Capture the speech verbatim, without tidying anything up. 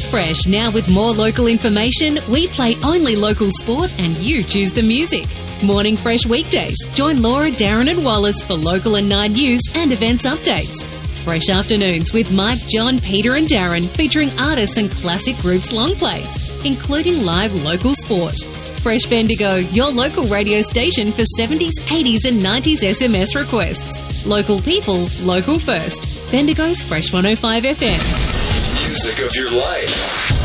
Fresh, now with more local information. We play only local sport and you choose the music. Morning Fresh weekdays. Join Laura, Darren and Wallace for local and Nine news and events updates. Fresh afternoons with Mike, John, Peter and Darren, featuring artists and classic groups long plays, including live local sport. Fresh Bendigo, your local radio station for seventies, eighties and nineties S M S requests. Local people, local first. Bendigo's Fresh one oh five F M. Music of your life.